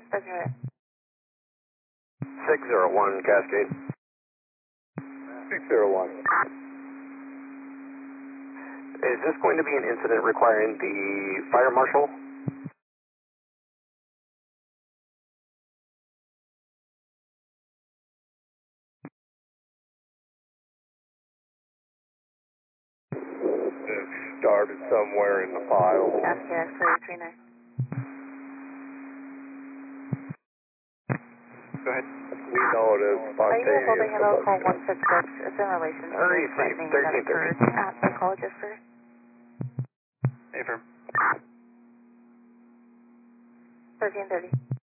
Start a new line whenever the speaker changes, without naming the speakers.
That's right.
601 Cascade.
601.
Is this going to be an incident requiring the fire marshal?
It started somewhere in the file.
FKX 339.
Go ahead.
We know it is
Are you holding
spontaneous
another call
combustion.
166? It's in relation to
Receive,
threatening that
1330.
occurred at the college yesterday.
Affirm.
1330.